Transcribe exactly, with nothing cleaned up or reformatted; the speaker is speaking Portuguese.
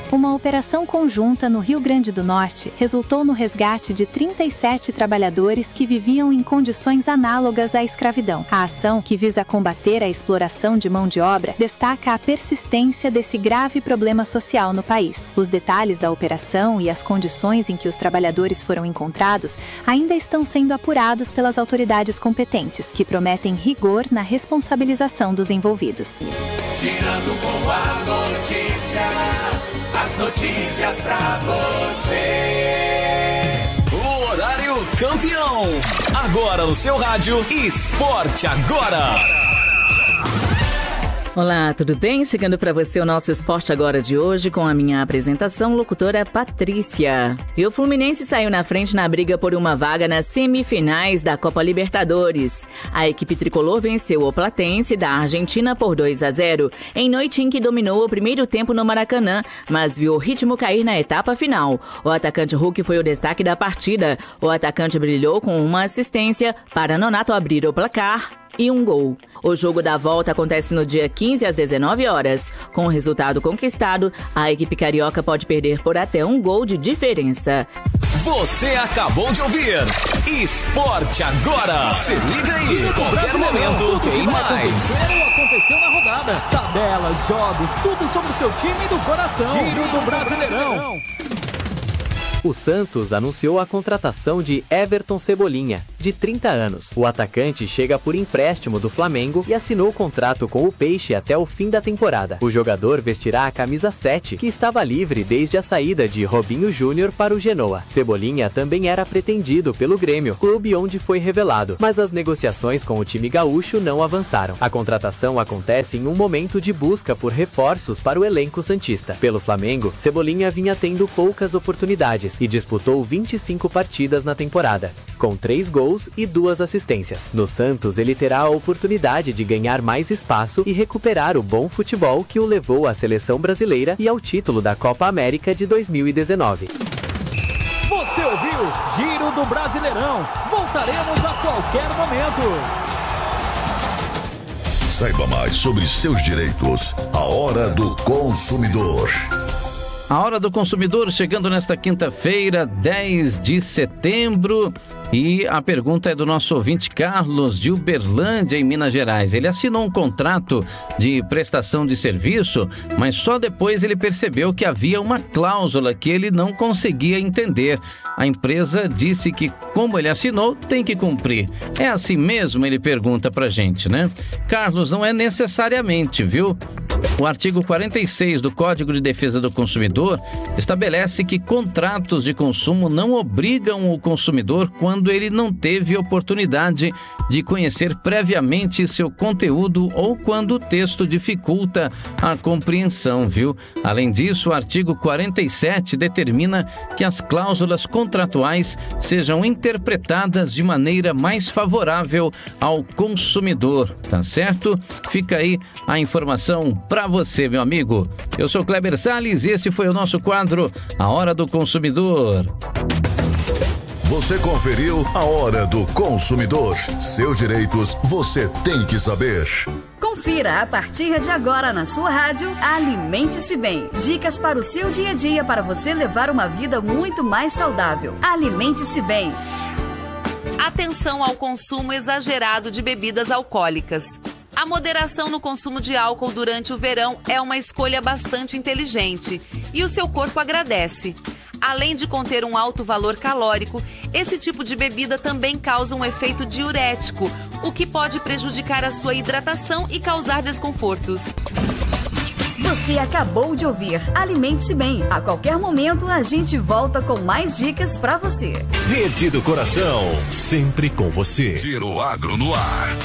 Uma operação conjunta no Rio Grande do Norte resultou no resgate de trinta e sete trabalhadores que viviam em condições análogas à escravidão. A ação, que visa combater a exploração de mão de obra, destaca a persistência desse grave problema social no país. Os detalhes da operação e as condições em que os trabalhadores foram encontrados ainda estão sendo apurados pelas autoridades competentes, que prometem rigor na responsabilização dos envolvidos. Girando com a notícia, as notícias pra você. O horário campeão. Agora no seu rádio, Esporte Agora. Olá, tudo bem? Chegando para você o nosso Esporte Agora de hoje com a minha apresentação, locutora Patrícia. E o Fluminense saiu na frente na briga por uma vaga nas semifinais da Copa Libertadores. A equipe tricolor venceu o Platense da Argentina por dois a zero, em noite em que dominou o primeiro tempo no Maracanã, mas viu o ritmo cair na etapa final. O atacante Hulk foi o destaque da partida. O atacante brilhou com uma assistência para Nonato abrir o placar e um gol. O jogo da volta acontece no dia quinze às dezenove horas. Com o resultado conquistado, a equipe carioca pode perder por até um gol de diferença. Você acabou de ouvir Esporte Agora. Se liga aí, qualquer momento tem mais. O que aconteceu na rodada? Tabelas, jogos, tudo sobre o seu time do coração. Giro do Brasileirão. O Santos anunciou a contratação de Everton Cebolinha, de trinta anos. O atacante chega por empréstimo do Flamengo e assinou contrato com o Peixe até o fim da temporada. O jogador vestirá a camisa sete, que estava livre desde a saída de Robinho Júnior para o Genoa. Cebolinha também era pretendido pelo Grêmio, clube onde foi revelado, mas as negociações com o time gaúcho não avançaram. A contratação acontece em um momento de busca por reforços para o elenco santista. Pelo Flamengo, Cebolinha vinha tendo poucas oportunidades e disputou vinte e cinco partidas na temporada, com três gols e duas assistências. No Santos, ele terá a oportunidade de ganhar mais espaço e recuperar o bom futebol que o levou à seleção brasileira e ao título da Copa América de dois mil e dezenove. Você ouviu Giro do Brasileirão. Voltaremos a qualquer momento. Saiba mais sobre seus direitos. A Hora do Consumidor. A Hora do Consumidor chegando nesta quinta-feira, dez de setembro. E a pergunta é do nosso ouvinte Carlos, de Uberlândia, em Minas Gerais. Ele assinou um contrato de prestação de serviço, mas só depois ele percebeu que havia uma cláusula que ele não conseguia entender. A empresa disse que, como ele assinou, tem que cumprir. É assim mesmo? Ele pergunta pra gente, né? Carlos, não é necessariamente, viu? O artigo quarenta e seis do Código de Defesa do Consumidor estabelece que contratos de consumo não obrigam o consumidor quando ele não teve oportunidade de conhecer previamente seu conteúdo ou quando o texto dificulta a compreensão, viu? Além disso, o artigo quarenta e sete determina que as cláusulas contratuais sejam interpretadas de maneira mais favorável ao consumidor, tá certo? Fica aí a informação para você, meu amigo. Eu sou Kleber Salles e esse foi o nosso quadro A Hora do Consumidor. Você conferiu A Hora do Consumidor. Seus direitos você tem que saber. Confira a partir de agora na sua rádio Alimente-se Bem. Dicas para o seu dia a dia para você levar uma vida muito mais saudável. Alimente-se Bem. Atenção ao consumo exagerado de bebidas alcoólicas. A moderação no consumo de álcool durante o verão é uma escolha bastante inteligente e o seu corpo agradece. Além de conter um alto valor calórico, esse tipo de bebida também causa um efeito diurético, o que pode prejudicar a sua hidratação e causar desconfortos. Você acabou de ouvir Alimente-se Bem. A qualquer momento a gente volta com mais dicas pra você. Rede do Coração, sempre com você. Giro Agro no ar.